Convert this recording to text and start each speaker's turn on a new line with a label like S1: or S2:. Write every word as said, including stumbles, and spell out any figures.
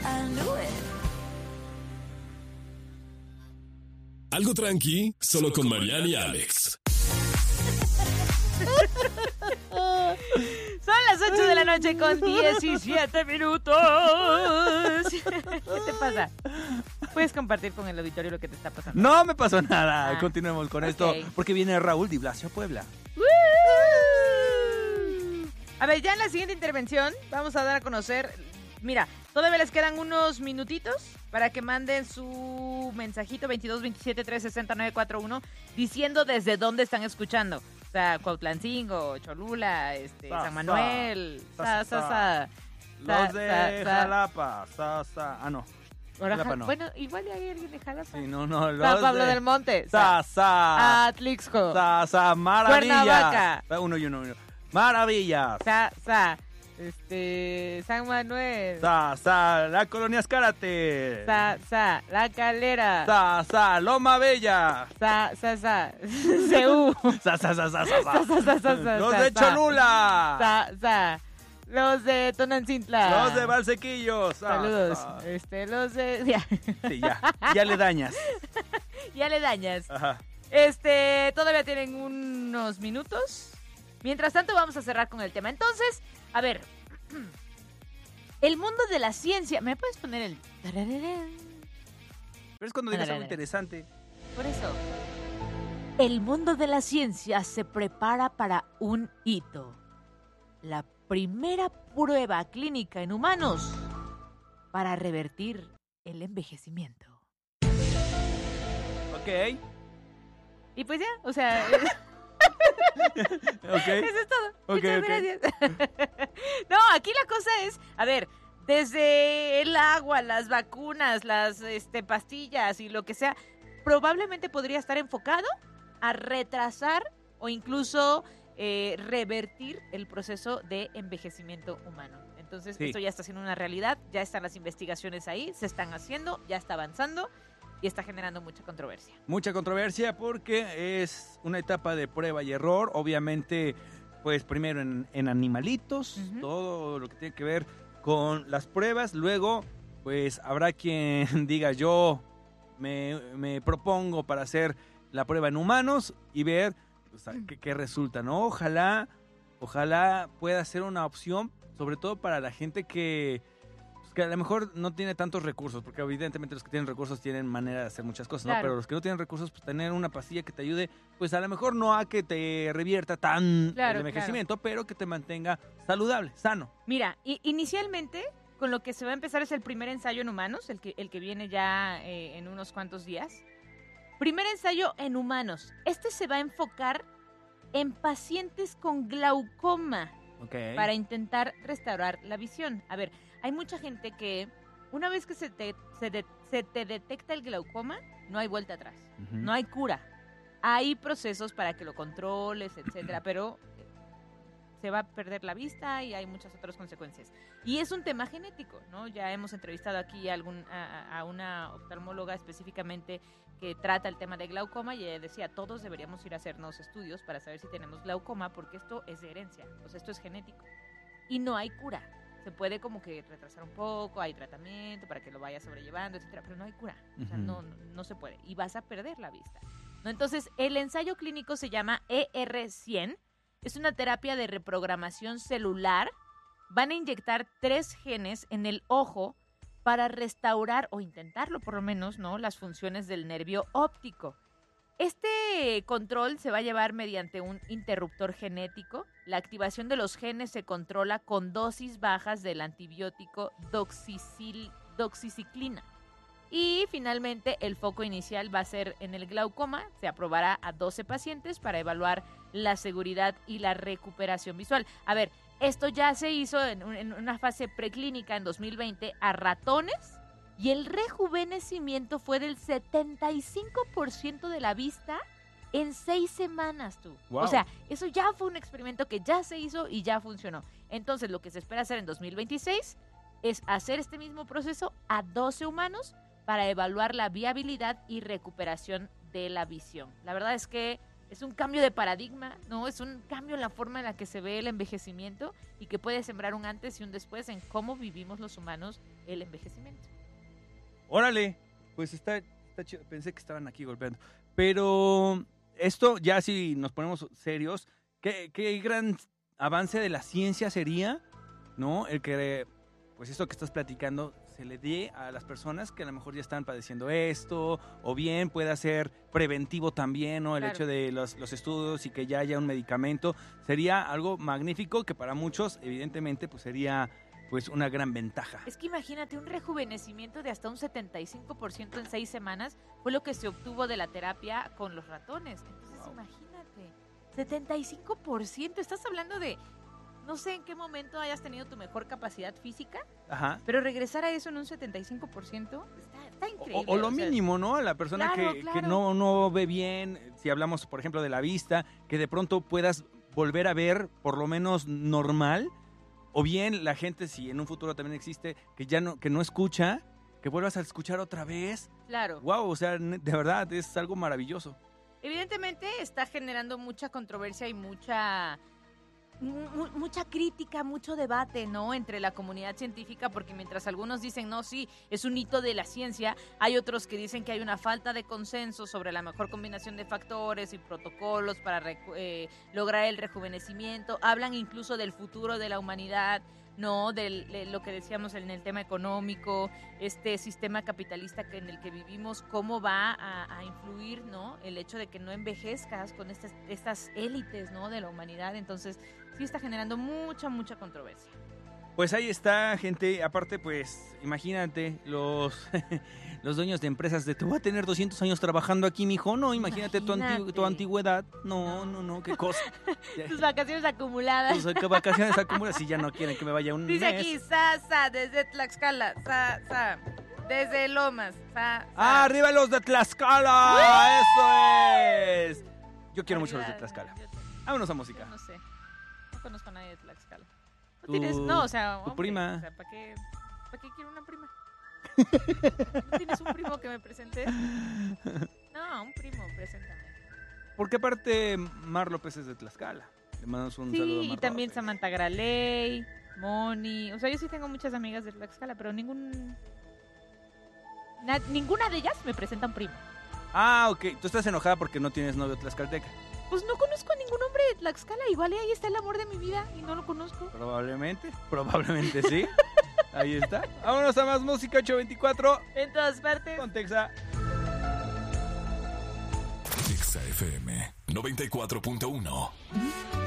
S1: I knew it.
S2: Algo tranqui, solo con Mariana y Alex.
S3: Son las ocho de la noche con diecisiete minutos. ¿Qué te pasa? Puedes compartir con el auditorio lo que te está pasando.
S4: No me pasó nada.
S3: Ah,
S4: Continuemos con
S3: ok.
S4: esto. Porque viene Raúl Di Blasio a Puebla.
S3: A ver, ya en la siguiente intervención vamos a dar a conocer. Mira, todavía les quedan unos minutitos para que manden su mensajito veintidós veintisiete trescientos sesenta nueve cuarenta y uno diciendo desde dónde están escuchando. O sea, Cuautlancingo, Cholula, este,
S4: Sa,
S3: San Manuel,
S4: sa,
S3: sa, sa,
S4: sa.
S3: sa.
S4: Los
S3: Sa,
S4: de
S3: sa, sa.
S4: Jalapa. Sa, sa. Ah, no.
S3: Ahora,
S4: Jalapa
S3: ja-
S4: no.
S3: Bueno, igual hay alguien de Jalapa.
S4: Sí, no, no. Los
S3: San Pablo
S4: de...
S3: del Monte.
S4: Sa, sa.
S3: Atlixco.
S4: Sa, sa. Maravillas.
S3: Cuernavaca.
S4: Uno y uno, uno. Maravillas.
S3: Sa, sa. Este, San Manuel.
S4: Sa, sa. La Colonia Escárate.
S3: Sa, sa. La Calera.
S4: Sa, sa. Loma Bella.
S3: Sa, sa, sa. Seú.
S4: Sa, sa, sa, sa, sa,
S3: Sa,
S4: sa.
S3: sa, sa, sa, sa,
S4: Los
S3: sa,
S4: de
S3: sa.
S4: Cholula.
S3: Sa, sa. Los de Tonancintla.
S4: Los de Valsequillos. Sa,
S3: Saludos.
S4: sa.
S3: Este, los de. Ya.
S4: Sí, ya. Ya le dañas.
S3: Ya le dañas.
S4: Ajá.
S3: Este, todavía tienen unos minutos. Mientras tanto, vamos a cerrar con el tema. Entonces, a ver. El mundo de la ciencia. ¿Me puedes poner el tarararán?
S4: Pero es cuando digas algo interesante.
S3: Por eso. El mundo de la ciencia se prepara para un hito. La primera prueba clínica en humanos para revertir el envejecimiento.
S4: Ok.
S3: Y pues ya, o sea,
S4: Ok.
S3: eso es todo.
S4: Ok,
S3: Muchas
S4: ok.
S3: gracias. No, aquí la cosa es, a ver, desde el agua, las vacunas, las este, pastillas y lo que sea, probablemente podría estar enfocado a retrasar o incluso eh, revertir el proceso de envejecimiento humano. Entonces,
S4: Sí.
S3: esto ya está siendo una realidad, ya están las investigaciones ahí, se están haciendo, ya está avanzando y está generando mucha controversia.
S4: Mucha controversia porque es una etapa de prueba y error. Obviamente, pues primero en, en animalitos,
S3: Ujú.
S4: todo lo que tiene que ver con las pruebas. Luego, pues habrá quien diga yo me, me propongo para hacer la prueba en humanos y ver pues, a- qué, qué resulta, ¿no? Ojalá, ojalá pueda ser una opción, sobre todo para la gente que, pues, que a lo mejor no tiene tantos recursos, porque evidentemente los que tienen recursos tienen manera de hacer muchas cosas, ¿no?
S3: Claro.
S4: Pero los que no tienen recursos, pues tener una pastilla que te ayude, pues a lo mejor no a que te revierta tan
S3: Claro,
S4: el envejecimiento, pero que te mantenga saludable, sano.
S3: Mira, i- inicialmente con lo que se va a empezar es el primer ensayo en humanos, el que, el que viene ya eh, en unos cuantos días. Primer ensayo en humanos. Este se va a enfocar en pacientes con glaucoma
S4: Ok.
S3: para intentar restaurar la visión. A ver, hay mucha gente que una vez que se te, se de- se te detecta el glaucoma, no hay vuelta atrás,
S4: Ujú.
S3: no hay cura. Hay procesos para que lo controles, etcétera, pero eh, se va a perder la vista y hay muchas otras consecuencias. Y es un tema genético, ¿no? Ya hemos entrevistado aquí a, algún, a, a una oftalmóloga específicamente que trata el tema de glaucoma y ella decía, todos deberíamos ir a hacernos estudios para saber si tenemos glaucoma porque esto es de herencia, o sea, esto es genético. Y no hay cura. Se puede como que retrasar un poco, hay tratamiento para que lo vaya sobrellevando, etcétera, pero no hay cura. O sea,
S4: Ujú.
S3: no, no, no se puede. Y vas a perder la vista, ¿no? Entonces, el ensayo clínico se llama E R cien. Es una terapia de reprogramación celular. Van a inyectar tres genes en el ojo para restaurar, o intentarlo por lo menos, ¿no?, las funciones del nervio óptico. Este control se va a llevar mediante un interruptor genético. La activación de los genes se controla con dosis bajas del antibiótico doxicil- doxiciclina. Y finalmente el foco inicial va a ser en el glaucoma. Se aprobará a doce pacientes para evaluar la seguridad y la recuperación visual. A ver, esto ya se hizo en, un- en una fase preclínica en dos mil veinte a ratones y el rejuvenecimiento fue del setenta y cinco por ciento de la vista en seis semanas, tú.
S4: Wow.
S3: O sea, eso ya fue un experimento que ya se hizo y ya funcionó. Entonces, lo que se espera hacer en dos mil veintiséis es hacer este mismo proceso a doce humanos para evaluar la viabilidad y recuperación de la visión. La verdad es que es un cambio de paradigma, ¿no? Es un cambio en la forma en la que se ve el envejecimiento y que puede sembrar un antes y un después en cómo vivimos los humanos el envejecimiento.
S4: Órale, pues está, está chido. Pensé que estaban aquí golpeando. Pero esto, ya si nos ponemos serios, ¿qué, qué gran avance de la ciencia sería, ¿no? El que, pues esto que estás platicando, se le dé a las personas que a lo mejor ya están padeciendo esto, o bien pueda ser preventivo también, ¿no? El
S3: Claro.
S4: hecho de los, los estudios y que ya haya un medicamento, sería algo magnífico que para muchos, evidentemente, pues sería pues una gran ventaja.
S3: Es que imagínate, un rejuvenecimiento de hasta un setenta y cinco por ciento en seis semanas fue lo que se obtuvo de la terapia con los ratones. Entonces,
S4: Wow.
S3: imagínate, setenta y cinco por ciento, estás hablando de, no sé en qué momento hayas tenido tu mejor capacidad física,
S4: Ajá.
S3: pero regresar a eso en un setenta y cinco por ciento está, está
S4: O,
S3: increíble.
S4: o lo
S3: o sea,
S4: mínimo, ¿no? La persona
S3: Claro,
S4: que,
S3: claro.
S4: que no, no ve bien, si hablamos, por ejemplo, de la vista, que de pronto puedas volver a ver por lo menos normal, o bien la gente, si en un futuro también existe, que ya no, que no escucha, que vuelvas a escuchar otra vez.
S3: Claro.
S4: Wow, o sea, de verdad, es algo maravilloso.
S3: Evidentemente está generando mucha controversia y mucha mu- mucha crítica, mucho debate, ¿no? Entre la comunidad científica, porque mientras algunos dicen, no, sí, es un hito de la ciencia, hay otros que dicen que hay una falta de consenso sobre la mejor combinación de factores y protocolos para recu- eh, lograr el rejuvenecimiento. Hablan incluso del futuro de la humanidad, ¿no? Del- de lo que decíamos en el tema económico, este sistema capitalista que en el que vivimos, cómo va a, a influir, ¿no? El hecho de que no envejezcas con estas, estas élites, ¿no? De la humanidad. Entonces, sí está generando mucha, mucha controversia.
S4: Pues ahí está, gente. Aparte, pues, imagínate, los, los dueños de empresas de te voy a tener doscientos años trabajando aquí, mijo. No, imagínate, Tu, anti-
S3: Imagínate.
S4: tu antigüedad. No, no, no, qué cosa. Ya-
S3: Tus vacaciones acumuladas.
S4: Tus vac- vacaciones acumulas si ya no quieren que me vaya un
S3: Dice
S4: mes.
S3: aquí, sa, sa, desde Tlaxcala, sa, sa, desde Lomas, sa, sa.
S4: ¡Ah, arriba los de Tlaxcala! ¡Eso es! Yo quiero mucho los de
S3: Arriba,
S4: Tlaxcala.
S3: yo-
S4: Vámonos a
S3: yo
S4: música.
S3: No sé, no conozco a nadie de Tlaxcala. No
S4: Tu-
S3: tienes, no, o sea,
S4: tu
S3: hombre,
S4: prima.
S3: O sea, ¿para qué, ¿para qué quiero una prima? ¿No tienes un primo que me presente? No, un primo, preséntame.
S4: Porque aparte, Mar López es de Tlaxcala. Le mandamos un saludo a
S3: Sí,
S4: Mar
S3: y también
S4: López.
S3: Samantha Graley, Moni. O sea, yo sí tengo muchas amigas de Tlaxcala, pero ningún. na- ninguna de ellas me presenta un primo.
S4: Ah, ok. Tú estás enojada porque no tienes novio tlaxcalteca.
S3: Pues no conozco a ningún hombre de Tlaxcala. Igual y ahí está el amor de mi vida y no lo conozco.
S4: Probablemente. Probablemente sí. Ahí está. Vámonos a más música ocho veinticuatro
S3: En todas partes.
S4: con Texa.
S2: Exa F M noventa y cuatro punto uno.